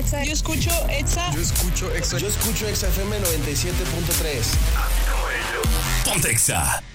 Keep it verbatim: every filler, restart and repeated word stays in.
Exa. Yo escucho Exa. Yo escucho Exa. Yo escucho Exa F M noventa y siete punto tres. Ponte Exa.